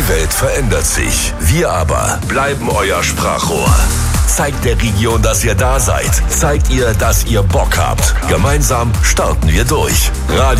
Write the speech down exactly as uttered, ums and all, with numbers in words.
Welt verändert sich. Wir aber bleiben euer Sprachrohr. Zeigt der Region, dass ihr da seid. Zeigt ihr, dass ihr Bock habt. Gemeinsam starten wir durch. Radio